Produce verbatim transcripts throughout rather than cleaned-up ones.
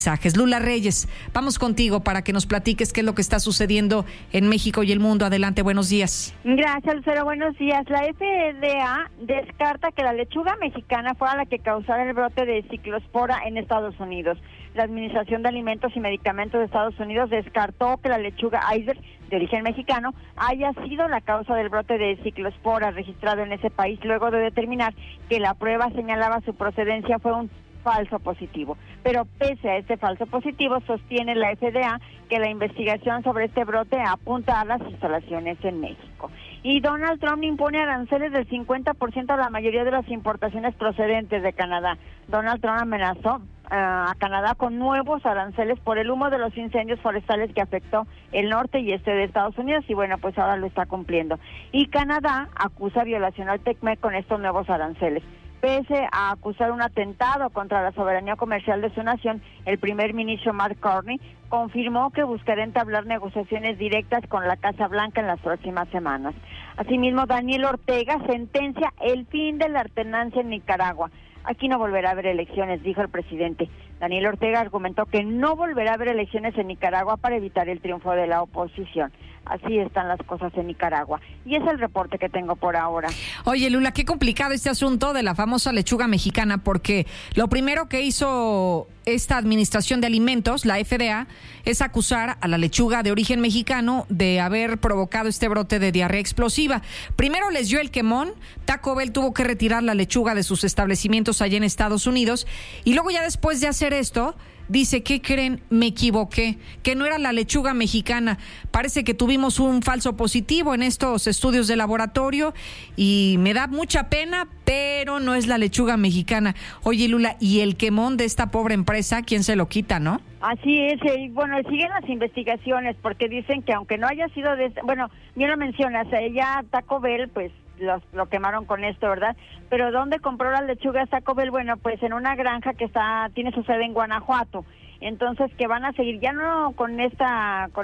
mensajes. Lula Reyes, vamos contigo para que nos platiques qué es lo que está sucediendo en México y el mundo. Adelante, buenos días. Gracias, Lucero, buenos días. La F D A descarta que la lechuga mexicana fuera la que causara el brote de ciclospora en Estados Unidos. La Administración de Alimentos y Medicamentos de Estados Unidos descartó que la lechuga iceberg de origen mexicano haya sido la causa del brote de ciclospora registrado en ese país, luego de determinar que la prueba señalaba su procedencia fue un falso positivo. Pero pese a este falso positivo, sostiene la F D A que la investigación sobre este brote apunta a las instalaciones en México. Y Donald Trump impone aranceles del cincuenta por ciento a la mayoría de las importaciones procedentes de Canadá. Donald Trump amenazó uh, a Canadá con nuevos aranceles por el humo de los incendios forestales que afectó el norte y este de Estados Unidos, y bueno, pues ahora lo está cumpliendo. Y Canadá acusa violación al TECMEC con estos nuevos aranceles. Pese a acusar un atentado contra la soberanía comercial de su nación, el primer ministro Mark Carney confirmó que buscará entablar negociaciones directas con la Casa Blanca en las próximas semanas. Asimismo, Daniel Ortega sentencia el fin de la alternancia en Nicaragua. Aquí no volverá a haber elecciones, dijo el presidente. Daniel Ortega argumentó que no volverá a haber elecciones en Nicaragua para evitar el triunfo de la oposición. Así están las cosas en Nicaragua. Y es el reporte que tengo por ahora. Oye, Lula, qué complicado este asunto de la famosa lechuga mexicana, porque lo primero que hizo esta Administración de Alimentos, la F D A, es acusar a la lechuga de origen mexicano de haber provocado este brote de diarrea explosiva. Primero les dio el quemón, Taco Bell tuvo que retirar la lechuga de sus establecimientos allá en Estados Unidos, y luego ya después de hacer esto, dice, ¿qué creen? Me equivoqué, que no era la lechuga mexicana. Parece que tuvimos un falso positivo en estos estudios de laboratorio y me da mucha pena, pero no es la lechuga mexicana. Oye, Lula, ¿y el quemón de esta pobre empresa, quién se lo quita, no? Así es, y bueno, siguen las investigaciones porque dicen que aunque no haya sido de... Bueno, bien lo mencionas, ella Taco Bell, pues, Los, lo quemaron con esto, ¿verdad? Pero ¿dónde compró las lechugas Taco Bell? Bueno, pues en una granja que está tiene su sede en Guanajuato. Entonces, que van a seguir ya no con esta con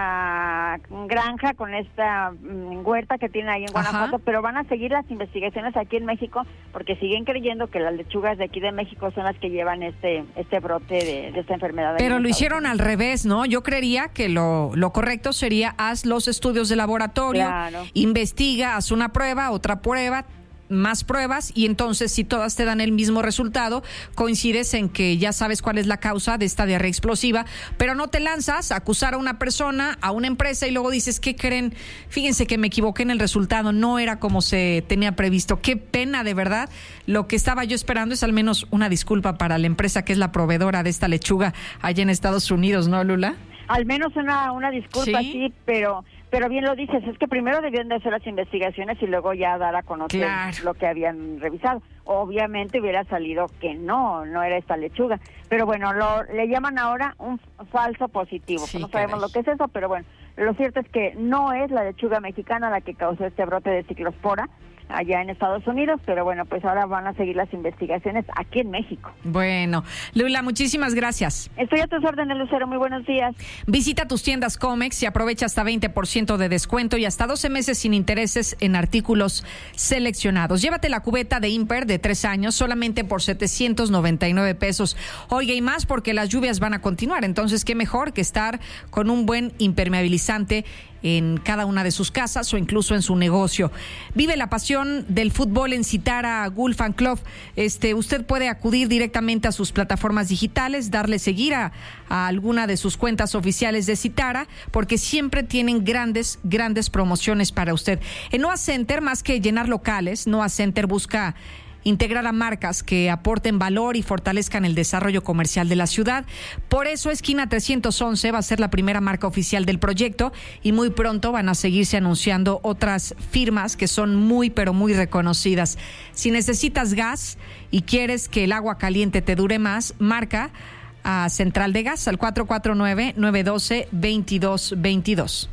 esta granja, con esta um, huerta que tiene ahí en Guanajuato, Ajá. pero van a seguir las investigaciones aquí en México porque siguen creyendo que las lechugas de aquí de México son las que llevan este este brote de, de esta enfermedad. Pero lo hicieron al revés, ¿no? Yo creería que lo, lo correcto sería haz los estudios de laboratorio, claro. investiga, haz una prueba, otra prueba, más pruebas, y entonces si todas te dan el mismo resultado, coincides en que ya sabes cuál es la causa de esta diarrea explosiva, pero no te lanzas a acusar a una persona, a una empresa, y luego dices, ¿qué creen? Fíjense que me equivoqué en el resultado, no era como se tenía previsto. Qué pena, de verdad. Lo que estaba yo esperando es al menos una disculpa para la empresa que es la proveedora de esta lechuga allá en Estados Unidos, ¿no, Lula? Al menos una, una disculpa, sí, sí pero... Pero bien lo dices, es que primero debían de hacer las investigaciones y luego ya dar a conocer claro. lo que habían revisado. Obviamente hubiera salido que no, no era esta lechuga. Pero bueno, lo le llaman ahora un falso positivo. Sí, no sabemos caray. lo que es eso, pero bueno, lo cierto es que no es la lechuga mexicana la que causó este brote de ciclospora allá en Estados Unidos, pero bueno, pues ahora van a seguir las investigaciones aquí en México. Bueno, Lula, muchísimas gracias. Estoy a tus órdenes, Lucero, muy buenos días. Visita tus tiendas Comex y aprovecha hasta veinte por ciento de descuento y hasta doce meses sin intereses en artículos seleccionados. Llévate la cubeta de Imper de tres años solamente por setecientos noventa y nueve pesos. Oiga, y más porque las lluvias van a continuar, entonces qué mejor que estar con un buen impermeabilizante en cada una de sus casas o incluso en su negocio. Vive la pasión del fútbol en Citara Gulf and Club. Este, usted puede acudir directamente a sus plataformas digitales, darle seguir a, a alguna de sus cuentas oficiales de Citara, porque siempre tienen grandes, grandes promociones para usted. En Noah Center, más que llenar locales, Noah Center busca integrar a marcas que aporten valor y fortalezcan el desarrollo comercial de la ciudad. Por eso Esquina trescientos once va a ser la primera marca oficial del proyecto y muy pronto van a seguirse anunciando otras firmas que son muy pero muy reconocidas. Si necesitas gas y quieres que el agua caliente te dure más, marca a Central de Gas al cuatro cuatro nueve, nueve uno dos, dos dos dos dos.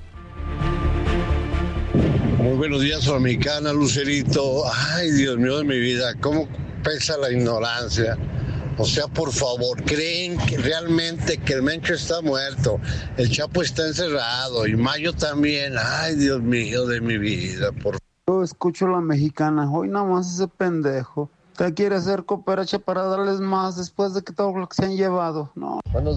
Muy buenos días, Dominicana, Lucerito. Ay, Dios mío de mi vida, cómo pesa la ignorancia. O sea, por favor, ¿creen que realmente que el Mencho está muerto? El Chapo está encerrado y Mayo también. Ay, Dios mío de mi vida, por favor. Yo escucho a la mexicana, hoy nada más ese pendejo. Usted quiere hacer cooperacha para darles más después de que todo lo que se han llevado. No. Buenos